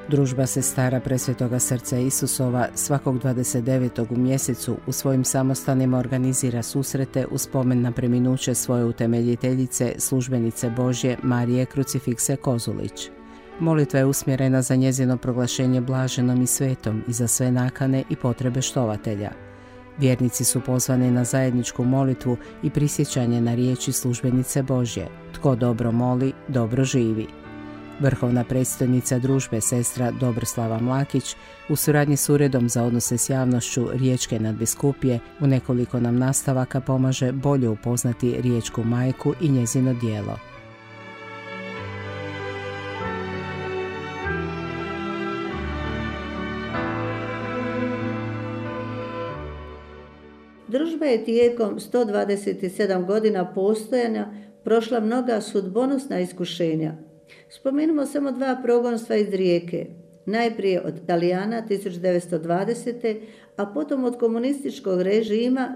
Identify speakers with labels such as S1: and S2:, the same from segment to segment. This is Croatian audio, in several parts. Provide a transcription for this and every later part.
S1: Družba sestara Presvetoga srca Isusova svakog 29. u mjesecu u svojim samostanima organizira susrete u spomen na preminuće svoje utemeljiteljice, službenice Božje Marije Krucifikse Kozulić. Molitva je usmjerena za njezino proglašenje blaženom i svetom i za sve nakane i potrebe štovatelja. Vjernici su pozvani na zajedničku molitvu i prisjećanje na riječi službenice Božje: tko dobro moli, dobro živi. Vrhovna predstojnica družbe, sestra Dobroslava Mlakić, u suradnji s Uredom za odnose s javnošću Riječke nadbiskupije u nekoliko nam nastavaka pomaže bolje upoznati Riječku majku i njezino djelo.
S2: Družba je tijekom 127 godina postojanja prošla mnoga sudbonosna iskušenja. Spomenimo samo 2 progonstva iz Rijeke. Najprije od Talijana 1920. a potom od komunističkog režima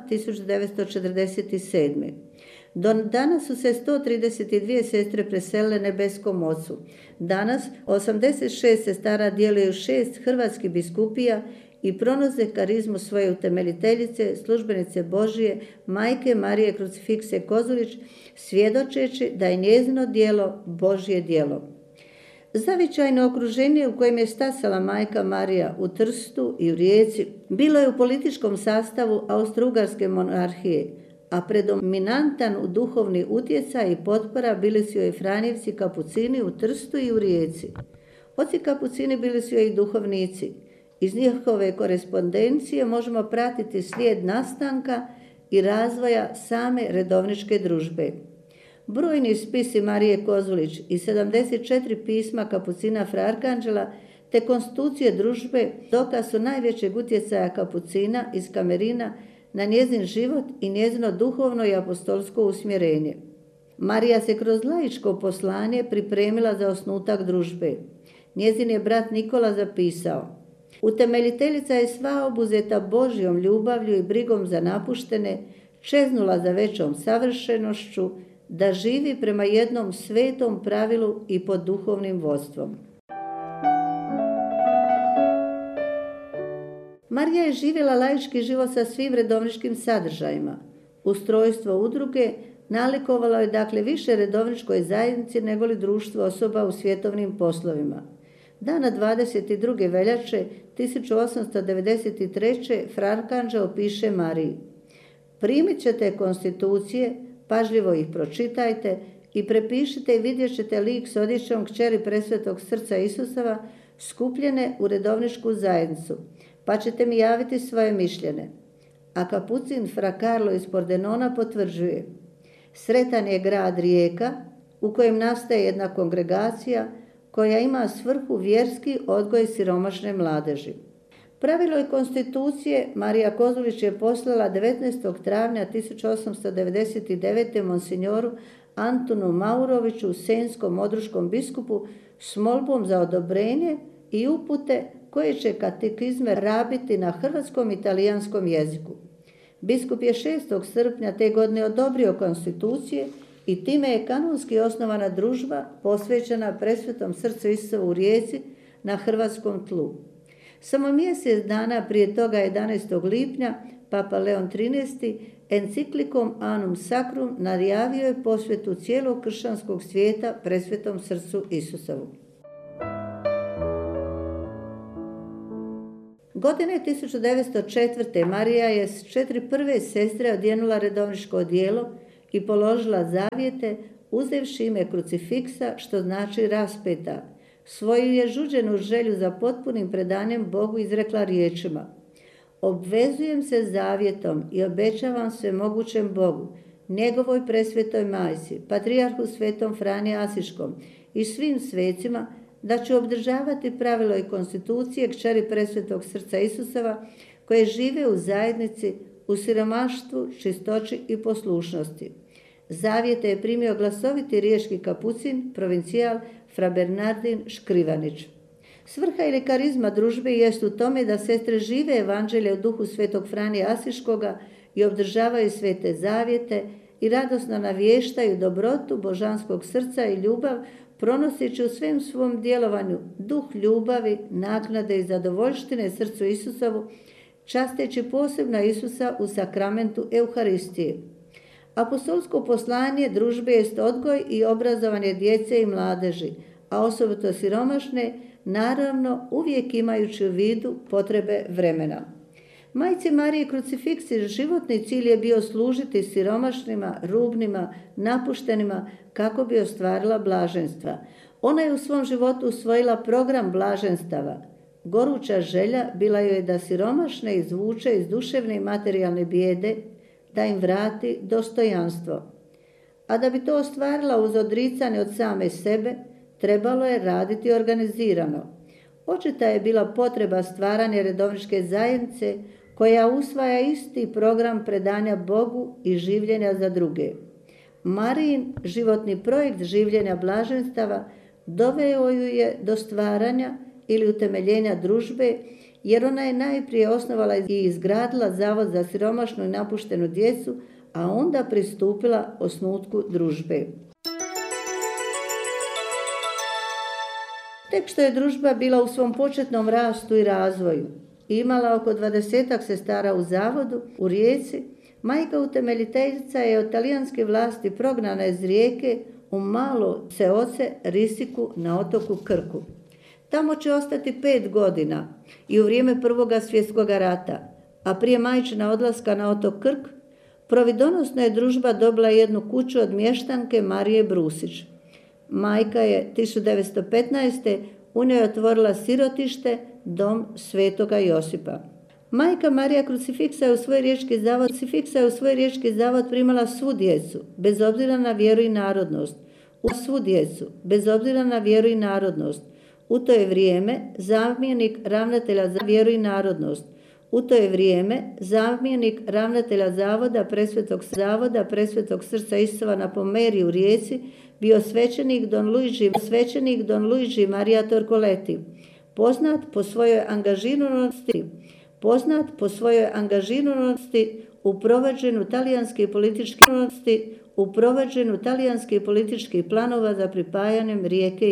S2: 1947. Do danas su se 132 sestre preselile nebeskom Ocu. Danas 86 sestara djeluju 6 hrvatskih biskupija i pronose karizmu svoje utemeljiteljice, službenice Božije, majke Marije Krucifikse Kozulić, svjedočeći da je njezino djelo Božje djelo. Zavičajno okruženje u kojem je stasala majka Marija u Trstu i u Rijeci bilo je u političkom sastavu Austro-Ugarske monarhije, a predominantan u duhovni utjecaj i potpora bili su joj Franjevci kapucini u Trstu i u Rijeci. Oci kapucini bili su joj i duhovnici. Iz njihove korespondencije možemo pratiti slijed nastanka i razvoja same redovničke družbe. Brojni spisi Marije Kozulić i 74 pisma kapucina Fra Arkanđela te konstitucije družbe dokaz su najvećeg utjecaja kapucina iz Kamerina na njezin život i njezino duhovno i apostolsko usmjerenje. Marija se kroz laičko poslanje pripremila za osnutak družbe. Njezin je brat Nikola zapisao: utemeljiteljica je sva obuzeta Božjom ljubavlju i brigom za napuštene, čeznula za većom savršenošću, da živi prema jednom svetom pravilu i pod duhovnim vodstvom. Marija je živjela laički život sa svim redovničkim sadržajima. Ustrojstvo udruge nalikovalo je dakle više redovničkoj zajednici nego li društvo osoba u svjetovnim poslovima. Dana 22. veljače 1893. Fra Arkanđeo piše Mariji: primit ćete konstitucije, pažljivo ih pročitajte i prepišite i vidjet ćete lik s odjećom kćeri Presvetog srca Isusova skupljene u redovničku zajednicu, pa ćete mi javiti svoje mišljenje. A kapucin Fra Carlo iz Pordenona potvrđuje: sretan je grad Rijeka u kojem nastaje jedna kongregacija koja ima svrhu vjerski odgoj siromašne mladeži. Pravilo i konstitucije Marija Kozulić je poslala 19. travnja 1899. monsignoru Antunu Mauroviću, senskom modruškom biskupu, s molbom za odobrenje i upute koje će katekizme rabiti na hrvatskom i talijanskom jeziku. Biskup je 6. srpnja te godine odobrio konstitucije i time je kanonski osnovana družba posvećena Presvetom srcu Isusovu u Rijeci na hrvatskom tlu. Samo mjesec dana prije toga, 11. lipnja, Papa Leon XIII. Enciklikom Anum Sacrum najavio je posvetu cijelog kršćanskog svijeta Presvetom srcu Isusovu. Godine 1904. Marija je s 4 prve sestre odjenula redovničko odijelo i položila zavjete, uzevši ime Krucifiksa, što znači raspeta. Svoju je žuđenu želju za potpunim predanjem Bogu izrekla riječima: obvezujem se zavjetom i obećavam svemogućem Bogu, njegovoj presvetoj majci, patrijarhu svetom Frani Asiškom i svim svecima, da ću obdržavati pravilo i konstitucije kćeri Presvetog srca Isusova, koje žive u zajednici, u siromaštvu, čistoći i poslušnosti. Zavjete je primio glasoviti riječki kapucin, provincijal Fra Bernardin Škrivanić. Svrha ili karizma družbe jest u tome da sestre žive evanđelje u duhu svetog Franje Asiškoga i obdržavaju svete zavjete i radosno navještaju dobrotu božanskog srca i ljubav pronoseći u svem svom djelovanju duh ljubavi, naknade i zadovoljštine srcu Isusovu, časteći posebno Isusa u sakramentu Euharistije. Apostolsko poslanje družbe jest odgoj i obrazovanje djece i mladeži, a osobito siromašne, naravno uvijek imajući u vidu potrebe vremena. Majci Mariji Krucifiksiji životni cilj je bio služiti siromašnima, rubnima, napuštenima kako bi ostvarila blaženstva. Ona je u svom životu usvojila program blaženstava. Goruća želja bila joj je da siromašne izvuče iz duševne i materijalne bijede, da im vrati dostojanstvo. A da bi to ostvarila uz odricanje od same sebe, trebalo je raditi organizirano. Očita je bila potreba stvaranja redovničke zajednice koja usvaja isti program predanja Bogu i življenja za druge. Marijin životni projekt življenja blaženstava doveo ju je do stvaranja ili utemeljenja družbe, jer ona je najprije osnovala i izgradila Zavod za siromašnu i napuštenu djecu, a onda pristupila osnutku družbe. Tek što je družba bila u svom početnom rastu i razvoju, imala oko 20 sestara u zavodu u Rijeci, majka utemeljiteljica je od talijanske vlasti prognana iz Rijeke u malo seoce Risiku na otoku Krku. Tamo će ostati 5 godina i u vrijeme Prvoga svjetskog rata, a prije majčina odlaska na otok Krk, providonosno je družba dobila jednu kuću od mještanke Marije Brusić. Majka je 1915. u njoj otvorila sirotište, dom Svetoga Josipa. Majka Marija Krucifiksa je u svoj riječki zavod primala svu djecu, bez obzira na vjeru i narodnost. U to je vrijeme zamjenik ravnatelja za vjeru i narodnost. Zavoda Presvetog Srca Isova na Pomeri u Rijeci bio svećenik Don Luigi Maria Torcoleti, poznat po svojoj angažiranosti u provođenju talijanskih političkih planova za pripajanjem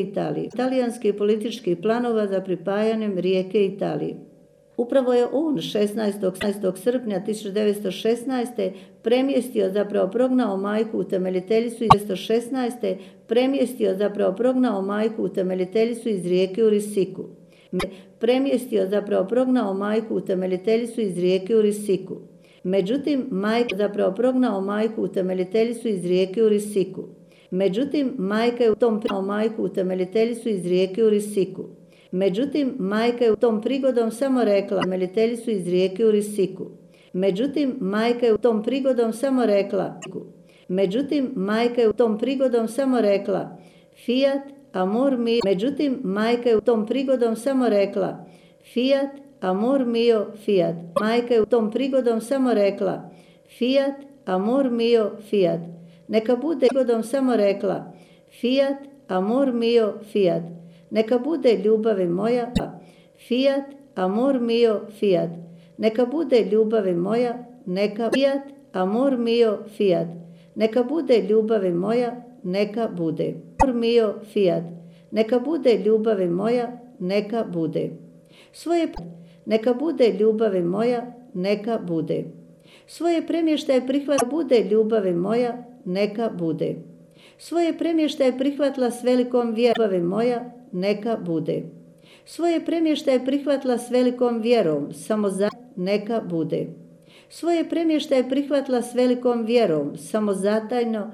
S2: Rijeke Italiji. Upravo je on 16. srpnja 1916. prognao majku utemeljiteljicu iz Rijeke u Risiku. Međutim, majka je u tom prigodom samo rekla Fiat amor mio, Fiat. Neka bude Neka bude ljubavi moja, Fiat, amor mio, Fiat. Neka bude ljubavi moja, Fiat, amor mio, Fiat. Neka bude ljubavi moja, neka bude. Amor mio, Fiat. Neka bude ljubavi moja, neka bude. Neka bude ljubavi moja, neka bude. Svoje premještaje prihvatila s velikom vjerom, samozatajno